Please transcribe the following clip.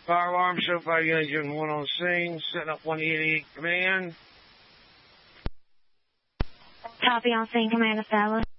Fire alarm, show fire unit, unit 1 on scene, setting up 188 command. Copy on scene, Commander Stella.